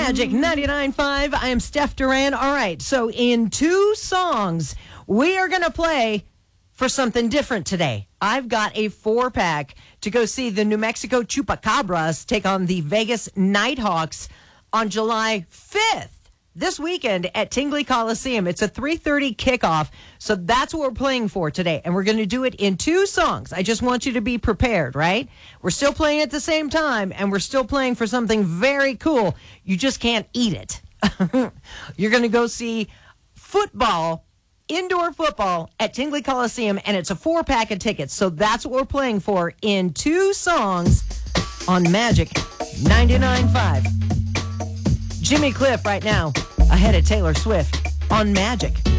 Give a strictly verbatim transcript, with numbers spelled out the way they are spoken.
Magic ninety-nine point five. I am Steph Duran. All right, so in two songs, we are going to play for something different today. I've got a four-pack to go see the New Mexico Chupacabras take on the Vegas Nighthawks on July fifth. This weekend at Tingley Coliseum. It's a three thirty kickoff, so that's what we're playing for today, and we're going to do it in two songs. I just want you to be prepared, right? We're still playing at the same time, and we're still playing for something very cool. You just can't eat it. You're going to go see football, indoor football at Tingley Coliseum, and it's a four-pack of tickets, so that's what we're playing for in two songs on Magic ninety-nine point five. Jimmy Cliff right now, ahead of Taylor Swift on Magic